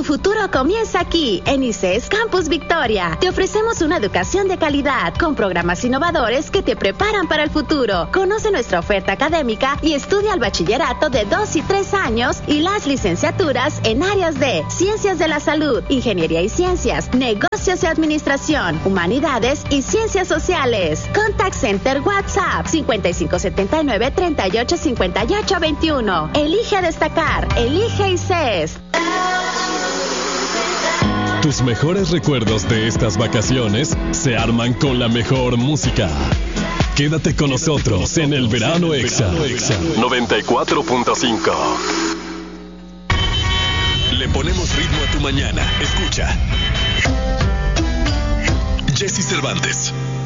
futuro comienza aquí, en ICES Campus Victoria. Te ofrecemos una educación de calidad, con programas innovadores que te preparan para el futuro. Conoce nuestra oferta académica y estudia el bachillerato de 2 y 3 años y las licenciaturas en áreas de Ciencias de la Salud, Ingeniería y Ciencias, Negocios y Administración, Humanidades y Ciencias Sociales. Contact Center WhatsApp 5579-385821. Elige destacar. Elige ICES. Tus mejores recuerdos de estas vacaciones se arman con la mejor música. Quédate con nosotros en el Verano Exa 94.5. Le ponemos ritmo a tu mañana. Escucha. Jesse Cervantes.